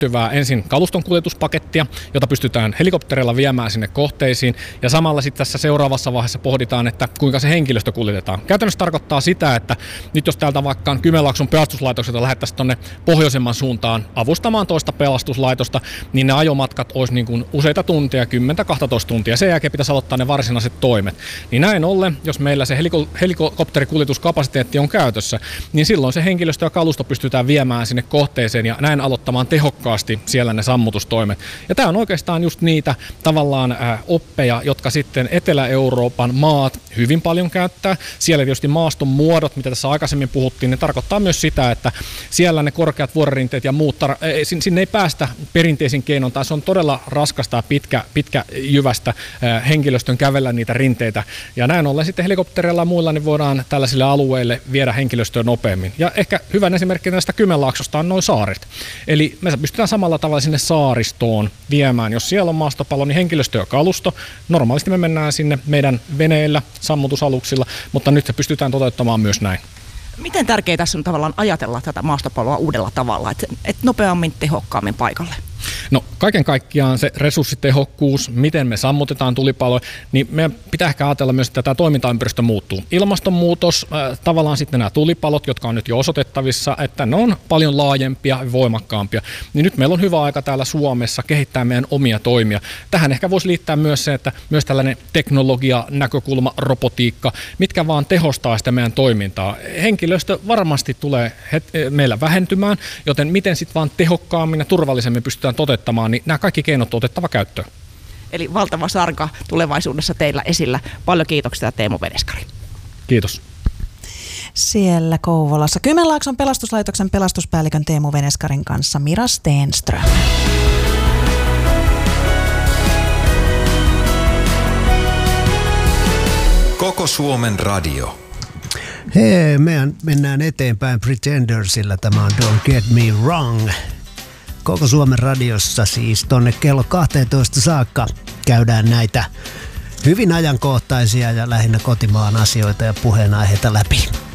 ensin kaluston kuljetuspakettia, jota pystytään helikopterilla viemään sinne kohteisiin, ja samalla sitten tässä seuraavassa vaiheessa pohditaan, että kuinka se henkilöstö kuljetetaan. Käytännössä tarkoittaa sitä, että nyt jos täältä vaikka Kymenlaakson pelastuslaitokselta lähettäisiin tuonne pohjoisemman suuntaan avustamaan toista pelastuslaitosta, niin ne ajomatkat olisi niin kuin useita tunteja, 10-12 tuntia. Sen jälkeen pitäisi aloittaa ne varsinaiset toimet. Niin näin ollen, jos meillä se helikopterikuljetuskapasiteetti on käytössä, niin silloin se henkilöstö ja kalusto pystytään viemään sinne kohteeseen ja näin aloittamaan tehokkaasti siellä ne sammutustoimet. Ja tämä on oikeastaan just niitä tavallaan oppeja, jotka sitten Etelä-Euroopan maat hyvin paljon käyttää. Siellä tietysti maaston muodot, mitä tässä aikaisemmin puhuttiin, ne tarkoittaa myös sitä, että siellä ne korkeat vuoririnteet ja muut, sinne ei päästä perinteisin keinoin, tai se on todella raskasta ja pitkä jyvästä henkilöstön kävellä niitä rinteitä. Ja näin ollen sitten helikoptereilla ja muilla niin voidaan tällaisille alueille viedä henkilöstöä nopeammin. Ja ehkä hyvän esimerkki näistä Kymenlaaksosta on nuo saaret. Eli me pystytään samalla tavalla sinne saaristoon viemään. Jos siellä on maastopalo, niin henkilöstö ja kalusto. Normaalisti me mennään sinne meidän veneillä, sammutusaluksilla, mutta nyt se pystytään toteuttamaan myös näin. Miten tärkeää tässä on tavallaan ajatella tätä maastopaloa uudella tavalla, että nopeammin, tehokkaammin paikalle? No kaiken kaikkiaan se resurssitehokkuus, miten me sammutetaan tulipaloja, niin meidän pitää ehkä ajatella myös, että tämä toimintaympäristö muuttuu. Ilmastonmuutos, tavallaan sitten nämä tulipalot, jotka on nyt jo osoitettavissa, että ne on paljon laajempia ja voimakkaampia. Niin nyt meillä on hyvä aika täällä Suomessa kehittää meidän omia toimia. Tähän ehkä voisi liittää myös se, että myös tällainen teknologia, näkökulma, robotiikka, mitkä vaan tehostaa sitä meidän toimintaa. Henkilöstö varmasti tulee meillä vähentymään, joten miten sitten vaan tehokkaammin ja turvallisemmin pystytään toteuttamaan, niin nämä kaikki keinot on otettava käyttöön. Eli valtava sarka tulevaisuudessa teillä esillä. Paljon kiitoksia Teemu Veneskari. Kiitos. Siellä Kouvolassa Kymenlaakson pelastuslaitoksen pelastuspäällikön Teemu Veneskarin kanssa Mira Stenström. Koko Suomen radio. Hei, mehän mennään eteenpäin Pretendersillä. Tämä on Don't Get Me Wrong. Koko Suomen radiossa siis tonne kello 12 saakka käydään näitä hyvin ajankohtaisia ja lähinnä kotimaan asioita ja puheenaiheita läpi.